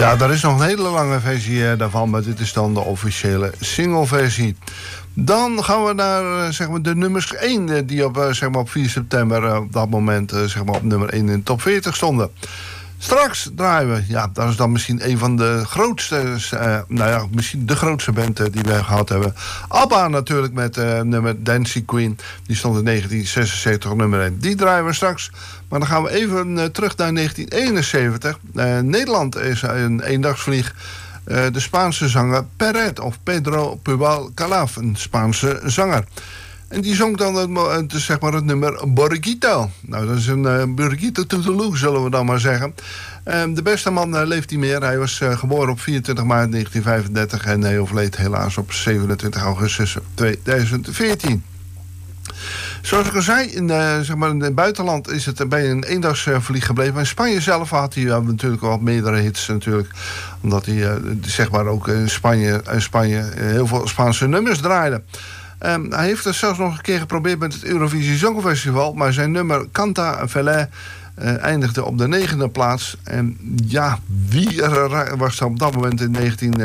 Ja, er is nog een hele lange versie daarvan, maar dit is dan de officiële singleversie. Dan gaan we naar zeg maar de nummers 1 die op, zeg maar op 4 september op dat moment zeg maar op nummer 1 in de top 40 stonden. Straks draaien we, ja, dat is dan misschien een van de grootste, misschien de grootste band die wij gehad hebben. ABBA natuurlijk met nummer Dancing Queen. Die stond in 1976 op nummer 1. Die draaien we straks. Maar dan gaan we even terug naar 1971. Nederland is een eendagsvlieg. De Spaanse zanger Peret of Pedro Pubal Calaf, een Spaanse zanger. En die zong dan zeg maar het nummer Borguito. Nou, dat is een Borguito Toedeloe, zullen we dan maar zeggen. De beste man leeft niet meer. Hij was geboren op 24 maart 1935 en hij overleed helaas op 27 augustus 2014. Zoals ik al zei, zeg maar in het buitenland is het bij een eendagsvlieg gebleven. In Spanje zelf had hij natuurlijk wel wat meerdere hits natuurlijk. Omdat hij zeg maar ook in Spanje heel veel Spaanse nummers draaide. Hij heeft het zelfs nog een keer geprobeerd met het Eurovisie Songfestival. Maar zijn nummer Canta Feliz eindigde op de 9e plaats. En ja, wie was er op dat moment in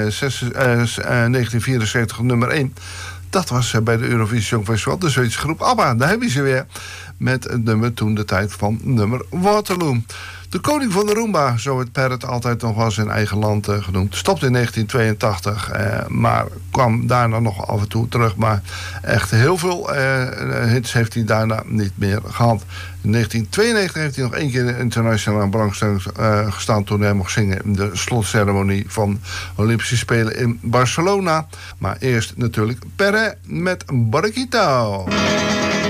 1974 nummer 1? Dat was bij de Eurovisie Songfestival de Zweedse groep ABBA. Daar hebben ze weer met het nummer toen de tijd van nummer Waterloo. De koning van de Roomba, zo werd Peret altijd nog wel zijn eigen land genoemd. Stopte in 1982, maar kwam daarna nog af en toe terug. Maar echt heel veel hits heeft hij daarna niet meer gehad. In 1992 heeft hij nog 1 keer in de internationale belangstelling gestaan toen hij mocht zingen in de slotceremonie van Olympische Spelen in Barcelona. Maar eerst natuurlijk Peret met Borguito.